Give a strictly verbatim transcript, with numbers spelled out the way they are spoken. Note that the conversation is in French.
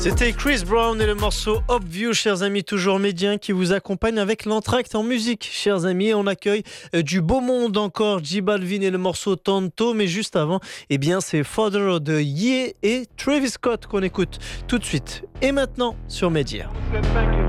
C'était Chris Brown et le morceau Obvious, chers amis, toujours médien qui vous accompagne avec l'entracte en musique, chers amis. On accueille euh, du beau monde encore, J Balvin et le morceau Tonto, mais juste avant, eh bien, c'est Father de Ye et Travis Scott qu'on écoute tout de suite et maintenant sur Média.